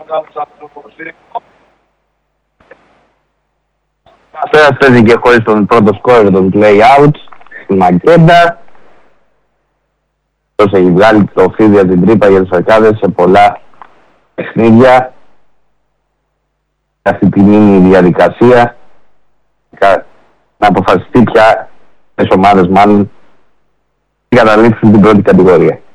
Αστέρας παίζει και χωρίς τον πρώτο σκόρερ, τον play-out στη Μακέντα. Όσο έχει βγάλει το φίδι από την τρύπα για τους Αρκάδες σε πολλά παιχνίδια. Αυτή τη μήνυ διαδικασία να αποφασιστεί πια τις ομάδες μάλλον να καταλήξουν την πρώτη κατηγορία.